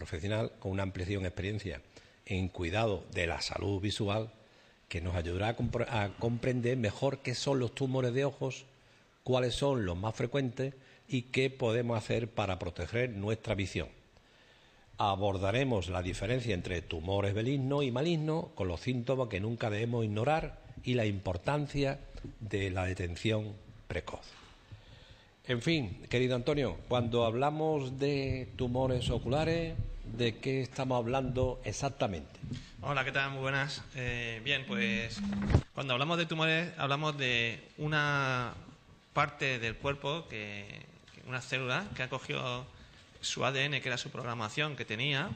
profesional con una ampliación experiencia en cuidado de la salud visual, que nos ayudará a comprender mejor qué son los tumores de ojos, cuáles son los más frecuentes y qué podemos hacer para proteger nuestra visión. Abordaremos la diferencia entre tumores benignos y malignos, con los síntomas que nunca debemos ignorar y la importancia de la detención precoz. En fin, querido Antonio, cuando hablamos de tumores oculares, ¿de qué estamos hablando exactamente? Hola, ¿qué tal? Muy buenas. Bien, pues cuando hablamos de tumores hablamos de una parte del cuerpo, una célula que ha cogido su ADN, que era su programación que tenía,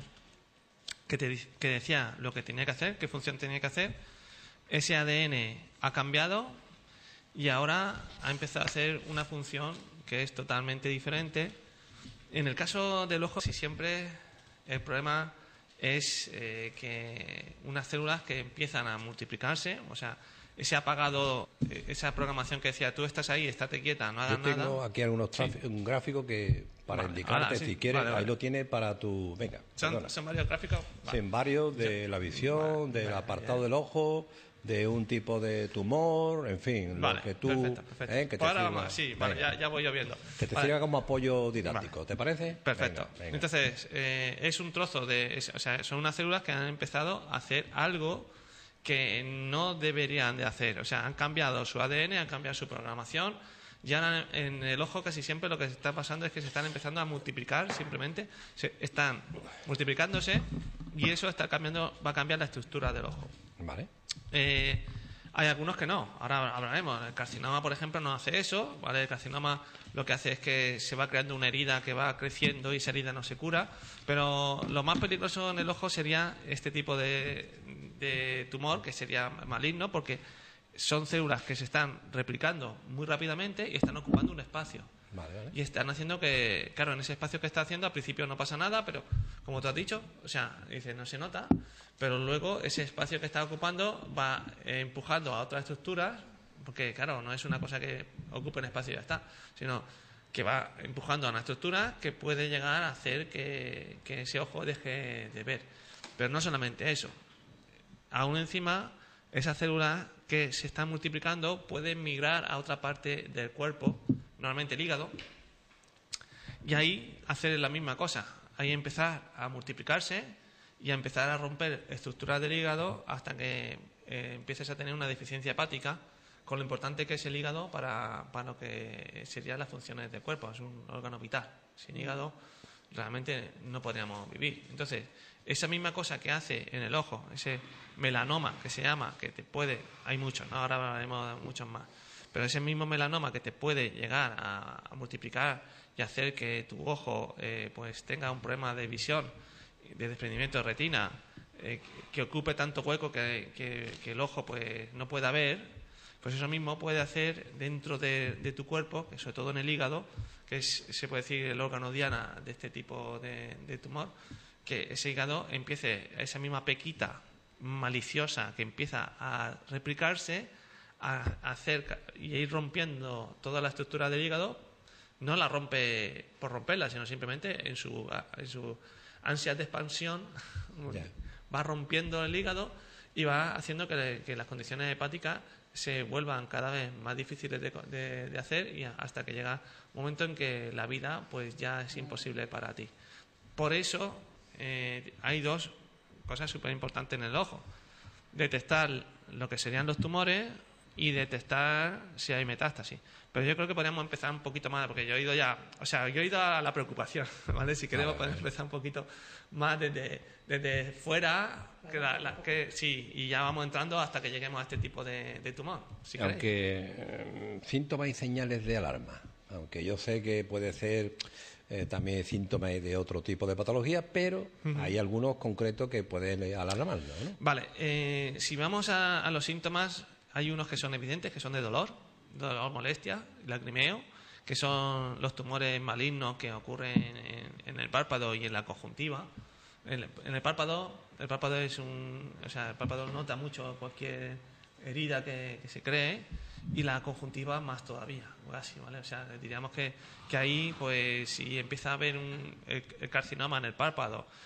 que decía lo que tenía que hacer, qué función tenía que hacer. Ese ADN ha cambiado y ahora ha empezado a hacer una función que es totalmente diferente. En el caso del ojo, sí, siempre el problema es que unas células que empiezan a multiplicarse, o sea, ese apagado, esa programación que decía, tú estás ahí, estate quieta, no hagas nada. Yo tengo aquí un gráfico que para indicarte, si quieres, ahí lo tiene para tu... Venga, ¿Son varios gráficos? Vale. Son varios de la visión, del apartado del ojo, de un tipo de tumor, en fin, lo que tú... Perfecto. Que te ahora vamos, sí, vale, ya voy yo viendo. Que te sirva como apoyo didáctico, ¿te parece? Perfecto. Venga. Entonces, es un trozo o sea, son unas células que han empezado a hacer algo que no deberían de hacer. O sea, han cambiado su ADN, han cambiado su programación. Ya en el ojo casi siempre lo que está pasando es que se están empezando a multiplicar, simplemente. Están multiplicándose y eso va a cambiar la estructura del ojo. Vale. Hay algunos que no. Ahora hablaremos. El carcinoma, por ejemplo, no hace eso, ¿vale? El carcinoma lo que hace es que se va creando una herida que va creciendo y esa herida no se cura. Pero lo más peligroso en el ojo sería este tipo de tumor, que sería maligno, porque son células que se están replicando muy rápidamente y están ocupando un espacio. Vale. Y están haciendo que, claro, en ese espacio que está haciendo, al principio no pasa nada, pero como tú has dicho, o sea, dice, no se nota, pero luego ese espacio que está ocupando va empujando a otras estructuras, porque, claro, no es una cosa que ocupe un espacio y ya está, sino que va empujando a una estructura que puede llegar a hacer que ese ojo deje de ver. Pero no solamente eso. Aún encima, esas células que se están multiplicando pueden migrar a otra parte del cuerpo, normalmente el hígado, y ahí hacer la misma cosa. Ahí empezar a multiplicarse y a empezar a romper estructuras del hígado hasta que empieces a tener una deficiencia hepática, con lo importante que es el hígado para lo que serían las funciones del cuerpo. Es un órgano vital. Sin hígado realmente no podríamos vivir. Entonces, esa misma cosa que hace en el ojo, ese melanoma que se llama, que te puede, hay muchos, ¿no? Ahora hablaremos de muchos más, pero ese mismo melanoma que te puede llegar a multiplicar y hacer que tu ojo pues tenga un problema de visión, de desprendimiento de retina, que ocupe tanto hueco que el ojo pues no pueda ver, pues eso mismo puede hacer dentro de tu cuerpo, que sobre todo en el hígado, que se puede decir el órgano diana de este tipo de tumor, que ese hígado empiece, esa misma pequita maliciosa que empieza a replicarse, a hacer y a ir rompiendo toda la estructura del hígado. No la rompe por romperla, sino simplemente en su ansia de expansión va rompiendo el hígado y va haciendo que las condiciones hepáticas se vuelvan cada vez más difíciles de hacer, y hasta que llega un momento en que la vida pues ya es imposible para ti. Por eso hay dos cosas súper importantes en el ojo: detectar lo que serían los tumores y detectar si hay metástasis. Pero yo creo que podríamos empezar un poquito más, porque yo he ido a la preocupación, ¿vale? Si queremos podemos empezar un poquito más desde fuera, sí, y ya vamos entrando hasta que lleguemos a este tipo de tumor. Si aunque síntomas y señales de alarma, aunque yo sé que puede ser también síntomas de otro tipo de patología, pero hay algunos concretos que pueden alarmarnos, ¿no? Vale, si vamos a los síntomas, hay unos que son evidentes, que son de dolor, molestia, lagrimeo, que son los tumores malignos que ocurren en el párpado y en la conjuntiva. En el párpado el párpado nota mucho cualquier herida que se cree, y la conjuntiva más todavía, casi, ¿vale? O sea, diríamos que ahí, pues, si empieza a haber el carcinoma en el párpado